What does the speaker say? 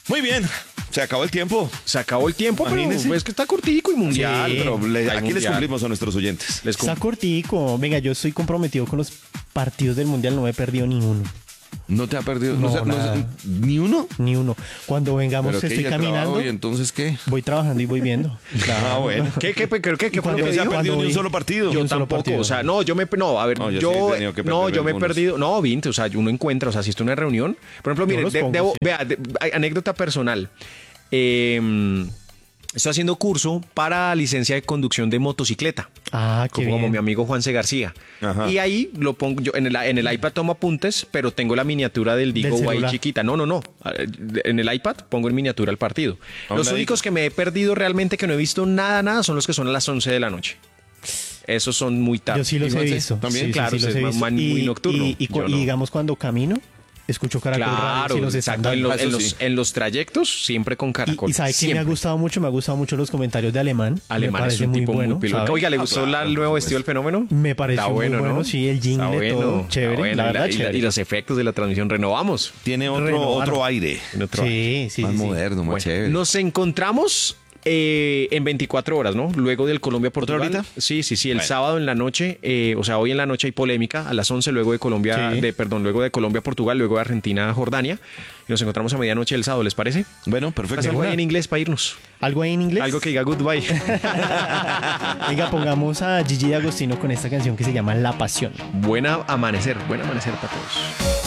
Muy bien, se acabó el tiempo. Se acabó el tiempo, pero Imagínese. es que está cortico y mundial. Sí, pero Hay aquí les mundial. cumplimos a nuestros oyentes. Está cortico. Venga, yo estoy comprometido con los partidos del Mundial. No me he perdido ni uno. ¿No te ha perdido No, o sea, nada. ni uno? Ni uno. Cuando vengamos, ¿Pero qué? estoy ¿Ya caminando. trabajo y entonces qué? Voy trabajando y voy viendo. Ah, bueno. ¿Qué fue lo que Cuando No se ha Cuando perdido ni un vi- solo partido. Yo un solo tampoco, partido. o sea, no, no, a ver, No, yo yo, sí he tenido que no, perder yo me he algunos. perdido, no, 20, o sea, uno encuentra, o sea, si está en una reunión, por ejemplo, mire, los pongo, debo, sí. vea, anécdota personal, estoy haciendo curso para licencia de conducción de motocicleta, Ah, qué como bien. mi amigo Juanse García, Ajá. y ahí lo pongo, yo en el iPad tomo apuntes, pero tengo la miniatura del Digo Guay celular. chiquita, no, en el iPad pongo en miniatura el partido. A un Los ladito. únicos que me he perdido realmente, que no he visto nada, son los que son a las 11 de la noche. Esos son muy tarde. Yo sí los he Igual sí, visto. también, Sí, claro, sí, los es he visto. muy nocturno. Y Yo no. digamos, cuando camino, escucho Caracol Radio. Claro, Si los están exacto. En dando. los, en, Eso los, sí. en los trayectos, siempre con Caracol. Y ¿sabe qué me ha siempre. gustado mucho? Me ha gustado mucho los comentarios de Alemán. Alemán me es parece un tipo muy bueno, piloto. ¿sabe? Oiga, ¿le gustó el nuevo vestido del fenómeno? Me pareció Está muy bueno, bueno, ¿no? sí, el jingle, Está bueno, todo, está chévere, bueno. la verdad, y chévere. los efectos de la transmisión, renovamos. Tiene Renovar. otro aire. En otro año. Sí, sí, Más sí, sí. moderno, más Bueno, chévere. nos encontramos en 24 horas, ¿no? Luego del Colombia-Portugal. ¿Otra horita? Sí, el Bueno. sábado en la noche, o sea, hoy en la noche hay polémica, a las 11 luego de Colombia, Sí. luego de Colombia-Portugal, luego de Argentina-Jordania. Y nos encontramos a medianoche el sábado, ¿les parece? Bueno, perfecto. Haz algo ahí en inglés para irnos. ¿Algo ahí en inglés? Algo que diga goodbye. Venga, pongamos a Gigi D'Agostino con esta canción que se llama La Pasión. Buen amanecer para todos.